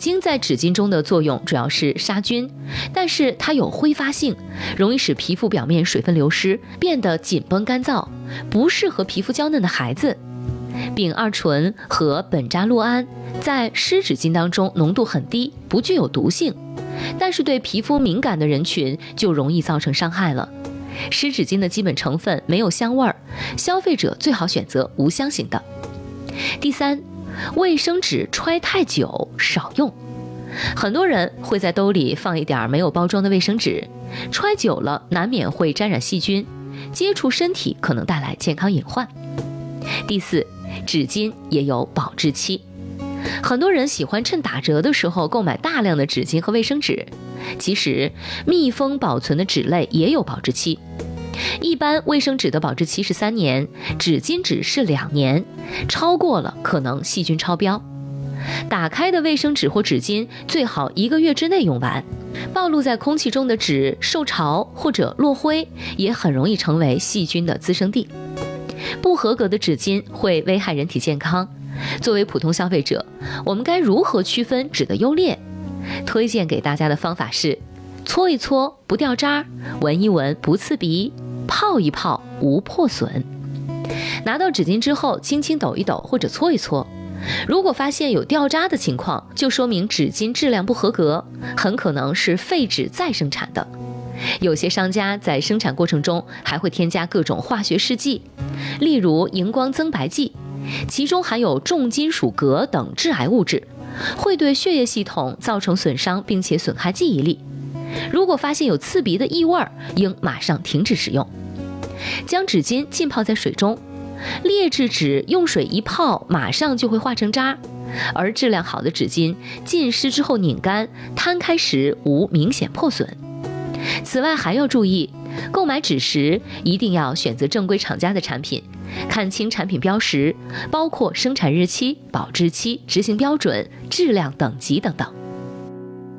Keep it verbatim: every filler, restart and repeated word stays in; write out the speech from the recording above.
精在纸巾中的作用主要是杀菌，但是它有挥发性，容易使皮肤表面水分流失，变得紧绷干燥，不适合皮肤娇嫩的孩子。丙二醇和苯扎洛胺在湿纸巾当中浓度很低，不具有毒性，但是对皮肤敏感的人群就容易造成伤害了。湿纸巾的基本成分没有香味儿，消费者最好选择无香型的。第三，卫生纸揣太久少用。很多人会在兜里放一点没有包装的卫生纸，揣久了难免会沾染细菌，接触身体可能带来健康隐患。第四，纸巾也有保质期。很多人喜欢趁打折的时候购买大量的纸巾和卫生纸，其实密封保存的纸类也有保质期。一般卫生纸的保质期是三年，纸巾纸是两年，超过了可能细菌超标。打开的卫生纸或纸巾最好一个月之内用完。暴露在空气中的纸受潮或者落灰，也很容易成为细菌的滋生地。不合格的纸巾会危害人体健康。作为普通消费者，我们该如何区分纸的优劣？推荐给大家的方法是：搓一搓不掉渣，闻一闻不刺鼻，泡一泡无破损。拿到纸巾之后，轻轻抖一抖或者搓一搓，如果发现有掉渣的情况，就说明纸巾质量不合格，很可能是废纸再生产的。有些商家在生产过程中还会添加各种化学试剂，例如荧光增白剂，其中含有重金属镉等致癌物质，会对血液系统造成损伤，并且损害记忆力。如果发现有刺鼻的异味，应马上停止使用。将纸巾浸泡在水中，劣质纸用水一泡马上就会化成渣，而质量好的纸巾浸湿之后拧干，摊开时无明显破损。此外还要注意，购买纸时一定要选择正规厂家的产品，看清产品标识，包括生产日期、保质期、执行标准、质量等级等等。